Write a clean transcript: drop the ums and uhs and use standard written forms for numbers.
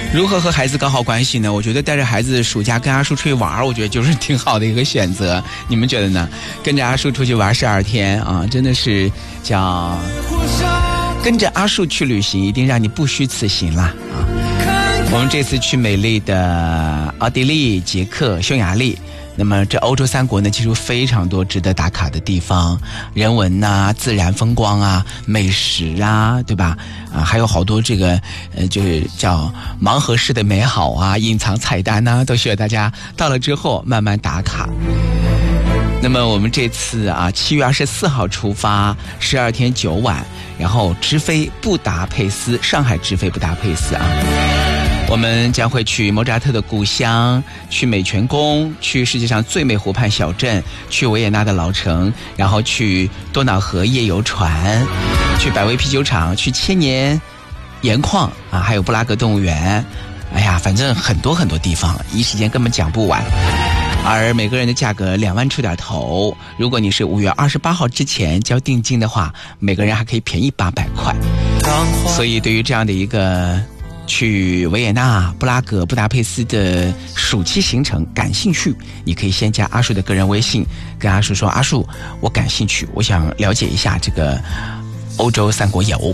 如何和孩子搞好关系呢？我觉得带着孩子暑假跟阿叔出去玩，我觉得就是挺好的一个选择。你们觉得呢？跟着阿叔出去玩12天啊，真的是叫跟着阿叔去旅行，一定让你不虚此行啦啊！我们这次去美丽的奥地利、捷克、匈牙利。那么这欧洲3国呢，其实非常多值得打卡的地方，人文啊、自然风光啊、美食啊，对吧？啊，还有好多这个就是叫盲盒式的美好啊、隐藏彩蛋啊，都需要大家到了之后慢慢打卡。那么我们这次啊，7月24号出发，12天9晚，然后直飞布达佩斯，上海直飞布达佩斯啊。我们将会去莫扎特的故乡，去美泉宫，去世界上最美湖畔小镇，去维也纳的老城，然后去多瑙河夜游船，去百威啤酒厂，去千年盐矿啊，还有布拉格动物园。哎呀，反正很多很多地方，一时间根本讲不完。而每个人的价格2万出点头，如果你是5月28号之前交定金的话，每个人还可以便宜800块。所以对于这样的一个去维也纳、布拉格、布达佩斯的暑期行程感兴趣，你可以先加阿树的个人微信，跟阿树说：阿树，我感兴趣，我想了解一下这个欧洲3国游。